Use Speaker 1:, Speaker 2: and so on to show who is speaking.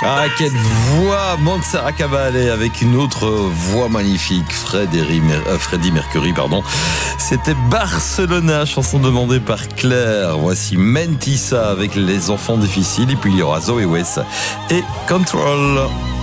Speaker 1: Ah, quelle voix, Montserrat Caballé avec une autre voix magnifique, Freddie Mercury, pardon. C'était Barcelona, chanson demandée par Claire. Voici Mentissa avec Les Enfants Difficiles. Et puis il y aura Zoé West et Control.